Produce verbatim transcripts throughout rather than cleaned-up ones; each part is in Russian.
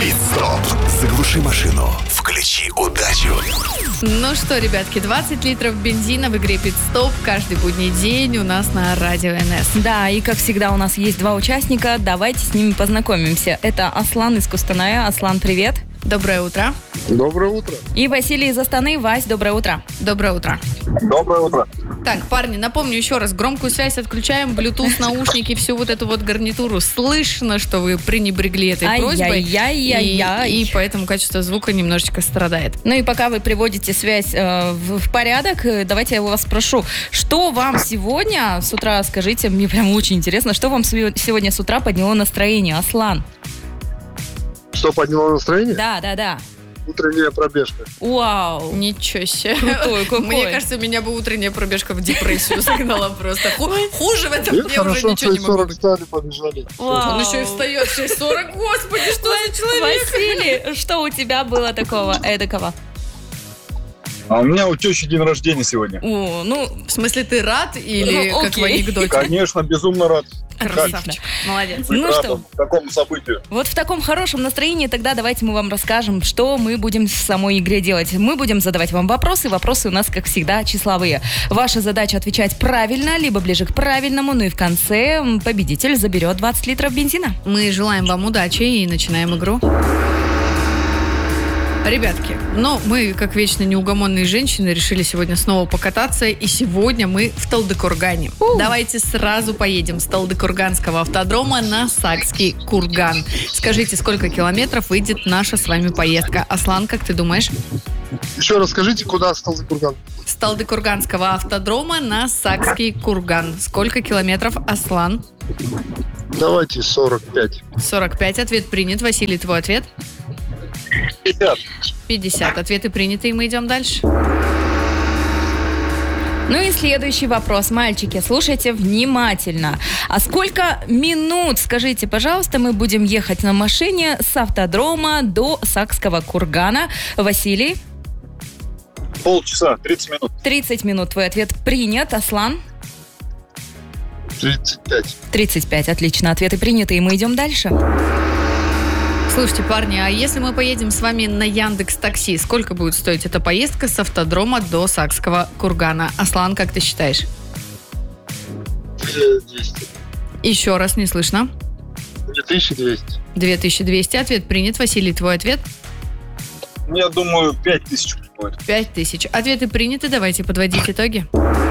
Пит-стоп. Заглуши машину. Включи удачу. Ну что, ребятки, двадцать литров бензина в игре Пит-стоп каждый будний день у нас на Радио эн эс. Да, и как всегда у нас есть два участника. Давайте с ними познакомимся. Это Аслан из Кустаная. Аслан, привет. Доброе утро. Доброе утро. И Василий из Астаны. Вась, доброе утро. Доброе утро. Доброе утро. Так, парни, напомню еще раз, громкую связь отключаем, Bluetooth, наушники, всю вот эту вот гарнитуру. Слышно, что вы пренебрегли этой просьбой. Ай-яй-яй-яй. И, и поэтому качество звука немножечко страдает. Ну и пока вы приводите связь э, в, в порядок, э, давайте я у вас спрошу, что вам сегодня с утра, скажите, мне прям очень интересно, что вам сегодня с утра подняло настроение, Аслан? Что подняло настроение? Да, да, да. Утренняя пробежка. Вау. Ничего себе. Крутой какой. Мне кажется, меня бы утренняя пробежка в депрессию загнала просто. Хуже в этом Нет, мне уже хорошо, ничего не в могу шесть сорок быть. встали, побежали. Он еще и встает в шесть сорок. Господи, что за человек? Василий, что у тебя было такого эдакого? А у меня у тещи день рождения сегодня. О, ну, В смысле, ты рад или Ну, как в окей. анекдоте? Конечно, безумно рад. Красавчик. Молодец. Быть Ну радом такому событию. вот в таком хорошем настроении тогда давайте мы вам расскажем, что мы будем в самой игре делать. Мы будем задавать вам вопросы. Вопросы у нас, как всегда, числовые. Ваша задача отвечать правильно, либо ближе к правильному. Ну и в конце м, победитель заберет двадцать литров бензина. Мы желаем вам удачи и начинаем игру. Ребятки, ну, мы, как вечно неугомонные женщины, решили сегодня снова покататься, и сегодня мы в Талдыкургане. Давайте сразу поедем с Талдыкурганского автодрома на Сакский курган. Скажите, сколько километров выйдет наша с вами поездка? Аслан, как ты думаешь? Еще расскажите, куда стал курган? С Талдыкурганского автодрома на Сакский курган. Сколько километров, Аслан? Давайте сорок пять. сорок пять. Ответ принят. Василий, твой ответ? пятьдесят. пятьдесят. Ответы приняты, и мы идем дальше. Ну и следующий вопрос, мальчики, слушайте внимательно. А сколько минут, скажите, пожалуйста, мы будем ехать на машине с автодрома до Сакского кургана? Василий? Полчаса, тридцать минут. тридцать минут. Твой ответ принят. Аслан? тридцать пять. тридцать пять. Отлично. Ответы приняты, и мы идем дальше. Слушайте, парни, а если мы поедем с вами на Яндекс.Такси, сколько будет стоить эта поездка с автодрома до Сакского кургана? Аслан, как ты считаешь? двести. Еще раз, не слышно. две тысячи двести. две тысячи двести. Ответ принят. Василий, твой ответ? Я думаю, пять тысяч будет. пять тысяч. Ответы приняты. Давайте подводить итоги.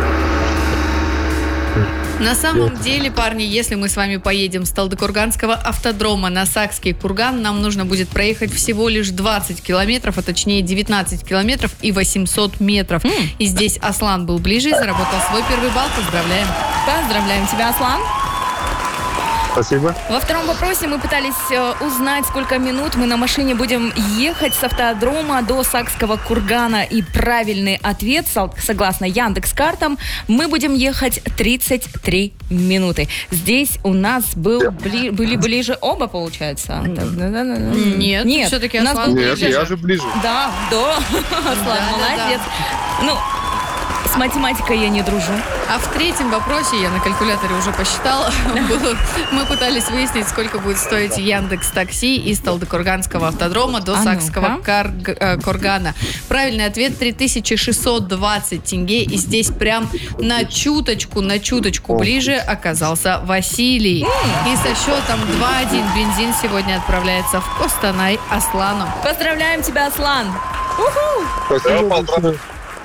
На самом деле, парни, если мы с вами поедем с Талдыкурганского автодрома на Сакский курган, нам нужно будет проехать всего лишь двадцать километров, а точнее девятнадцать километров и восемьсот метров. Mm. И здесь Аслан был ближе и заработал свой первый балл. Поздравляем. Поздравляем тебя, Аслан. Спасибо. Во втором вопросе мы пытались э, узнать, сколько минут мы на машине будем ехать с автодрома до Сакского кургана. И правильный ответ, сол- согласно Яндекс.Картам, мы будем ехать тридцать три минуты. Здесь у нас был бли- были ближе оба, получается. Так, да-да-да. Нет, Нет, все-таки у нас Аслан был Нет, ближе. я же ближе. Да, до. Аслан, Да-да-да. молодец. Ну, с математикой я не дружу. А в третьем вопросе, я на калькуляторе уже посчитала, было- мы пытались выяснить, сколько будет стоить Яндекс.Такси из Талдыкурганского автодрома до А Сакского ну-ка. карг- э, кургана. Правильный ответ три тысячи шестьсот двадцать тенге. И здесь прям на чуточку, на чуточку ближе оказался Василий. И со счетом два один бензин сегодня отправляется в Костанай Аслану. Поздравляем тебя, Аслан. Уху! Спасибо большое.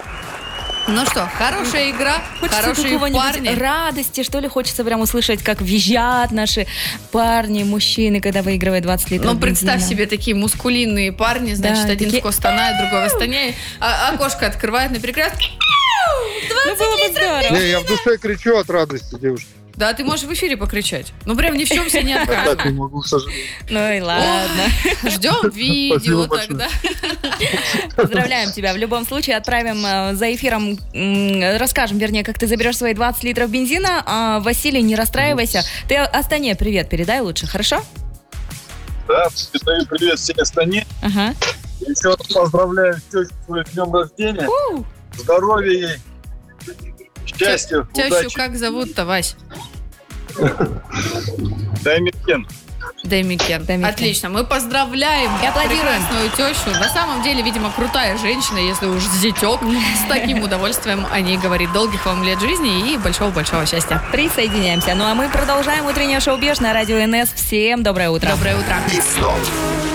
Ну что, хорошая игра, Хочется хорошие какого-нибудь парни. радости, что ли, хочется прям услышать, как визжат наши парни, мужчины, когда выигрывают двадцать литров Ну, представь бензина. себе такие мускулинные парни, значит, Да, один такие- в Костанае, другой в Астане, а окошко открывает на перекрестке. Ну, было бы здорово. Не, я в душе кричу от радости, девушка. Да, ты можешь в эфире покричать. Ну, прям ни в чем себе не А так не отказывай. могу, к сожалению. Ну и ладно. Ждем видео Спасибо большое. тогда. Поздравляем тебя. В любом случае отправим э, за эфиром, м, расскажем, вернее, как ты заберешь свои двадцать литров бензина. А, Василий, не расстраивайся. Ты Астане привет передай лучше, хорошо? Да, передаю привет всей Астане. Ага. Еще раз поздравляю тещу с днем рождения. У, Здоровья ей. Счастья, Тещу удачи. как зовут-то, Вась? Даймирген. Демикен. Демикен. Отлично. Мы поздравляем И аплодируем. прекрасную тещу. На самом деле, видимо, крутая женщина, если уж зятек. С таким удовольствием о ней говорит. Долгих вам лет жизни и большого-большого счастья. Присоединяемся. Ну а мы продолжаем утреннее шоу «Беж» на радио эн эс. Всем доброе утро. Доброе утро. Пит-стоп.